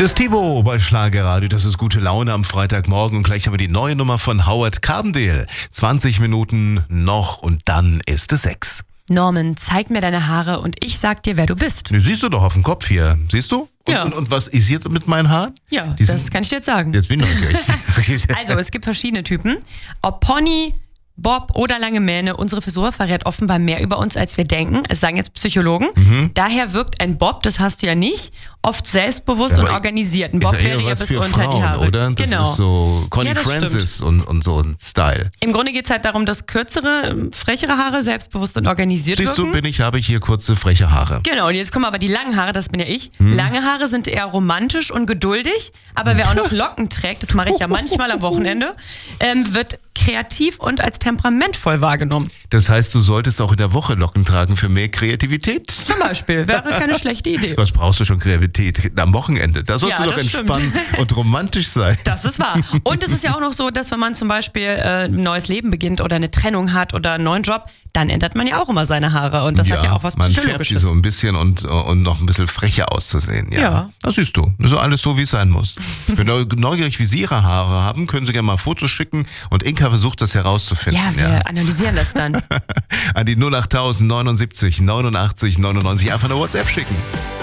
Das Tivo bei Schlagerradio, das ist gute Laune am Freitagmorgen und gleich haben wir die neue Nummer von Howard Carbendale. 20 Minuten noch und dann ist es 6. Norman, zeig mir deine Haare und ich sag dir, wer du bist. Ne, siehst du doch auf dem Kopf hier, siehst du? Ja. Und was ist jetzt mit meinen Haaren? Ja, das kann ich dir jetzt sagen. Jetzt bin ich neugierig. Also, es gibt verschiedene Typen. Ob Pony, Bob oder lange Mähne, unsere Frisur verrät offenbar mehr über uns, als wir denken. Es sagen jetzt Psychologen. Daher wirkt ein Bob, das hast du ja nicht, oft selbstbewusst und organisiert. Ein Bob wäre ja bis unter Frauen, die Haare. Oder? Das ist so Connie Francis und so ein Style. Im Grunde geht es halt darum, dass kürzere, frechere Haare selbstbewusst und organisiert wirken. Siehst du, habe ich hier kurze, freche Haare. Genau, und jetzt kommen aber die langen Haare, das bin ja ich. Lange Haare sind eher romantisch und geduldig, aber wer auch noch Locken trägt, das mache ich ja manchmal am Wochenende, wird kreativ und als temperamentvoll wahrgenommen. Das heißt, du solltest auch in der Woche Locken tragen für mehr Kreativität? Zum Beispiel, wäre keine schlechte Idee. Was brauchst du schon Kreativität am Wochenende? Da sollst du doch entspannen und romantisch sein. Das ist wahr. Und es ist ja auch noch so, dass wenn man zum Beispiel ein neues Leben beginnt oder eine Trennung hat oder einen neuen Job, dann ändert man ja auch immer seine Haare und das hat ja auch was Psychologisches. Man färbt sie so ein bisschen und noch ein bisschen frecher auszusehen. Ja. Das siehst du. Das ist alles so, wie es sein muss. Wenn du neugierig, wie Sie Ihre Haare haben, können Sie gerne mal Fotos schicken und Inka versucht das herauszufinden. Ja, wir analysieren das dann. An die 08000 79 89 99 einfach eine WhatsApp schicken.